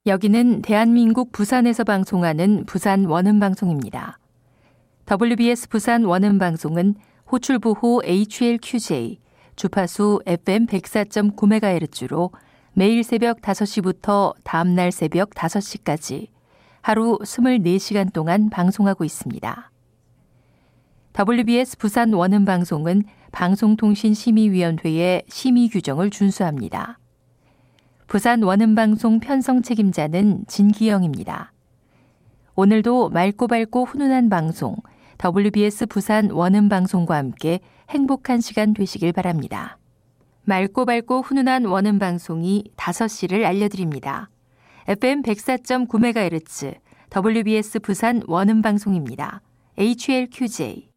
여기는 대한민국 부산에서 방송하는 부산 원음방송입니다. WBS 부산 원음방송은 호출부호 HLQJ, 주파수 FM 104.9MHz로 매일 새벽 5시부터 다음날 새벽 5시까지 하루 24시간 동안 방송하고 있습니다. WBS 부산 원음방송은 방송통신심의위원회의 심의 규정을 준수합니다. 부산 원음방송 편성 책임자는 진기영입니다. 오늘도 맑고 밝고 훈훈한 방송, WBS 부산 원음방송과 함께 행복한 시간 되시길 바랍니다. 맑고 밝고 훈훈한 원음방송이 5시를 알려드립니다. FM 104.9MHz, WBS 부산 원음방송입니다. HLQJ.